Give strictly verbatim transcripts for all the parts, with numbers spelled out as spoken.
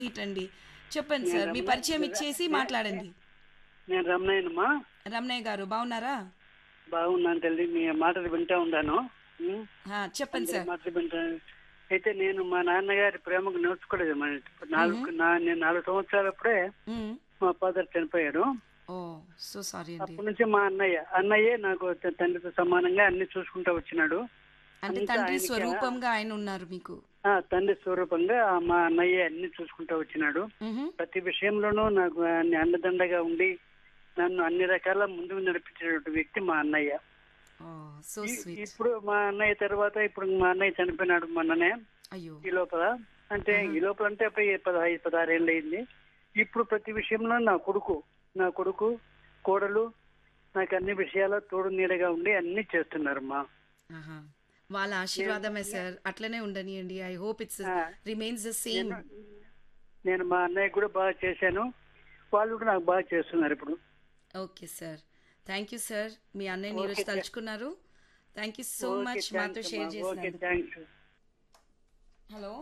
ఏంటండి? చెప్పండి నేను సార్. మీ రమణ పరిచయం ఇచ్చేసి నే నే మాట్లాడండి. నేను రమణయ్యనమ్మా. రమణయ్య గారు బాగున్నారా? బాగున్నాను తల్లి. మీ మాటలు వింటా ఉన్నాను. హ్మ్. ఆ! చెప్పండి అందరి సార్. మాటలు వింటా. అయితే నేను మా నాన్నగారి ప్రేమకు నోచుకోలేదమ్మా. హుహు. నాలుగు నా నేను నాలుగు సంవత్సరాలప్పుడే హ్మ్. మా ఫాదర్ చనిపోయారు. ఓహ్! సో సారీ అండి. అప్పటి నుంచి మా అన్నయ్య, అన్నయ్యే నాకు త తండ్రితో సమానంగా అన్నీ చూసుకుంటూ వచ్చినాడు. అంటే అంతా తండ్రి ఆయనకి ఆ! స్వరూపంగా ఆయనున్నారు మీకు. ఆ! తండ్రి స్వరూపంగా మా అన్నయ్యే అన్నీ చూసుకుంటూ వచ్చినాడు. హుహు. ప్రతి విషయంలోనూ నాకు అన్ని అండదండగా ఉండి, నన్ను అన్ని రకాల ముందుకు నడిపించినటువంటి వ్యక్తి మా అన్నయ్య. ఓహ్! సో ఈ స్వీట్. ఇప్పుడు మా అన్నయ్య తర్వాత ఇప్పుడు మా అన్నయ్య చనిపోయినాడు మొన్ననే. అయ్యో! ఈ లోపల అంటే ఆహా! ఈ లోపల అంటే పోయి పదహైదు పదహారు ఏళ్ళు అయింది. ఇప్పుడు ప్రతి విషయంలో నా కొడుకు నా కొడుకు కోడలు నాకు అన్ని విషయాల్లో తోడు నీడగా ఉండి అన్ని చేస్తున్నారమ్మా. ఆహా! వాళ్ళ నేను ఆశీర్వాదమే నే- సార్. అట్లనే ఉండనియండి. ఐ హోప్ ఇట్స్ ఆ, రిమైన్స్ ద సేమ్. నేను నేను మా అన్నయ్య కూడా బాగా చేశాను. వాళ్ళు కూడా నాకు బాగా చేస్తున్నారు ఇప్పుడు. Okay sir. Thank you sir. మీ అన్నయ్యని ఈరోజు ఓకే థా- తలుచుకున్నారు. Thank you so okay much మాతో థ్యాంక్స్ అమ్మా. షేర్ ఓకే చేసినందుకు. థ్యాంక్స్. హలో!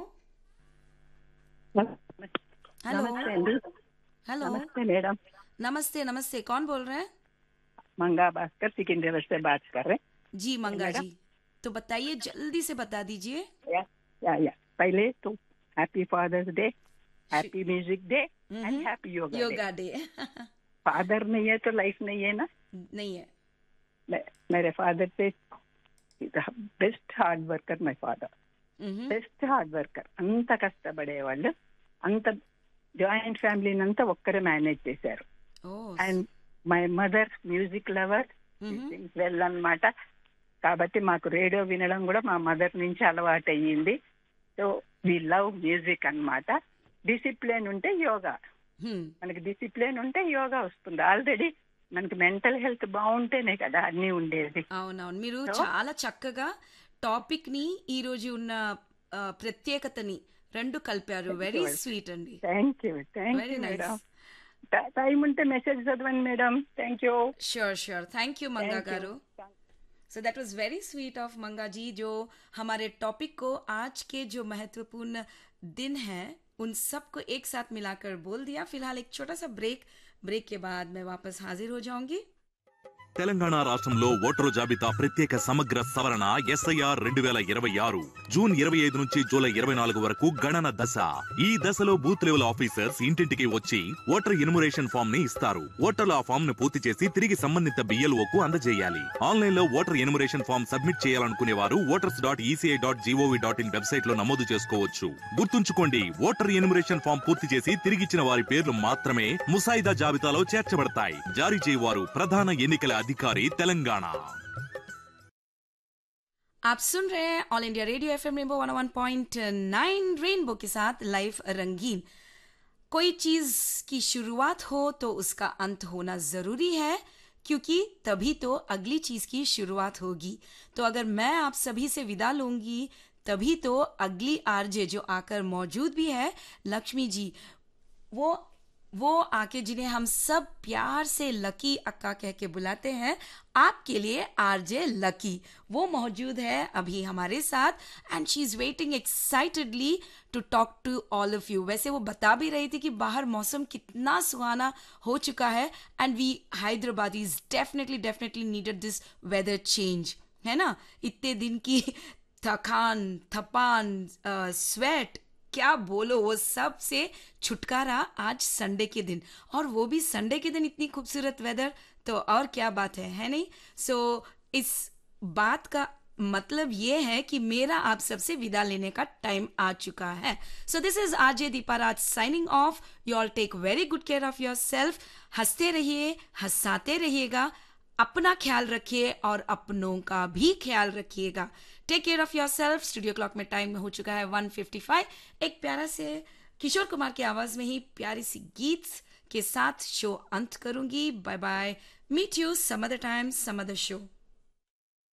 हेलो। नमस्ते अंडी। हेलो। नमस्ते मैडम। नमस्ते, नमस्ते। कौन बोल रहे हैं? मंगा भास्कर सिकंदर से बात कर रहे जी, हैं मंगा मैडम। जी। तो बताइए, जल्दी से बता दीजिए। या या या पहले तो हैप्पी फादर्स डे, शि happy music day hmm, and hmm. Happy yoga day. Yoga day. Father नहीं है तो लाइफ नहीं है ना। नहीं है। मे- मेरे फादर से best hard worker my father. Hmm, hmm. Best hard ವರ್కర్. అంత కష్టపడేవాళ్ళు. అంత జాయింట్ ఫ్యామిలీనంతా ఒక్కరే మేనేజ్ చేశారు. ओह! And my mother music lover, hmm, hmm. Well అన్నమాట. కాబట్టి మాకు రేడియో వినడం కూడా మా మదర్ నుంచి అలవాటు అయ్యింది. సో వి లవ్ మ్యూజిక్ అన్నమాట. డిసిప్లిన్ ఉంటే యోగా, हुँ। మనకి డిసిప్లిన్ ఉంటే యోగా వస్తుంది. ఆల్రెడీ మనకి మెంటల్ హెల్త్ బాగుంటేనే కదా అన్నీ ఉండేది. అవునవును. మీరు సో చాలా చక్కగా టాపిక్‌ని ఈరోజు ఉన్న ఆహ్, ప్రత్యేకతని రెండు కలిపారు. వెరీ స్వీట్ అండి. Thank you thank very you nice. Madam. Time ఉంటే మెసేజ్ చదవండి madam. Thank you sure, sure. Thank you मंगा thank you. Garu. So that was very sweet of मंगा जी, जो हमारे टॉपिक को, आज के जो महत्वपूर्ण दिन हैं उन सबको एक साथ मिलाकर बोल दिया। फिलहाल एक छोटा सा ब्रेक ब्रेक के बाद मैं वापस हाजिर हो जाऊंगी। తెలంగాణ రాష్ట్రంలో ఓటరు జాబితా ప్రత్యేక సమగ్ర సవరణ ఎస్ఐఆర్ రెండు వేల ఇరవై ఆరు జూన్ ఇరవై ఐదు నుంచి జూలై ఇరవై నాలుగు వరకు గణన దశ. ఈ దశలో బూత్ లెవెల్ ఆఫీసర్స్ ఇంటింటికి వచ్చి ఓటర్ ఇనుమరేషన్ ఫామ్ ని ఇస్తారు. ఓటర్లు ఆ ఫామ్ ను పూర్తి చేసి తిరిగి సంబంధిత బిఎల్ఓ కు అందజేయాలి. ఆన్లైన్ లో ఓటర్ ఇనుమరేషన్ ఫామ్ సబ్మిట్ చేయాలనుకునే వారు voters dot ECI dot GOV dot in website లో నమోదు చేసుకోవచ్చు. గుర్తుంచుకోండి, ఓటర్ ఎన్యుమరేషన్ ఫామ్ పూర్తి చేసి తిరిగిచ్చిన వారి పేర్లు మాత్రమే ముసాయిదా జాబితాలో చేర్చబడతాయి. జారీ చేయవారు ప్రధాన ఎన్నికల अधिकारी तेलंगाना। आप सुन रहे हैं all India radio FM rainbow one ओ वन पॉइंट नाइन रेनबो के साथ लाइव रंगीन। कोई चीज की शुरुआत हो तो उसका अंत होना जरूरी है, क्योंकि तभी तो अगली चीज की शुरुआत होगी। तो अगर मैं आप सभी से विदा लूंगी, तभी तो अगली आरजे जो आकर मौजूद भी है, लक्ष्मी जी, वो वो आके जिन्हें हम सब प्यार से लकी अक्का कह के बुलाते हैं, आपके लिए आरजे लकी, वो मौजूद है अभी हमारे साथ, and she is waiting excitedly to talk to all of you. वैसे वो बता भी रही थी कि बाहर मौसम कितना सुहाना हो चुका है, and we हैदराबादीज definitely definitely needed this weather change, है ना। इतने दिन की थकान, थपान, स्वेट, क्या बोलो, वो सब से छुटकारा आज संडे के दिन, और वो भी संडे के दिन इतनी खूबसूरत वेदर, तो और क्या बात है, है नहीं। सो so, इस बात का मतलब ये है कि मेरा आप सबसे विदा लेने का टाइम आ चुका है। So this is RJ Deepa Raj signing off. You all take very good care of your self. हंसते रहिए, हंसाते रहिएगा, अपना ख्याल रखिए और अपनों का भी ख्याल रखिएगा। Take care of your self. Studio clock में टाइम हो चुका है वन फिफ्टी फाइव। एक प्यारा से किशोर कुमार की आवाज में ही प्यारी सी गीत के साथ शो अंत करूंगी। Bye bye. Meet you some other time, some other show.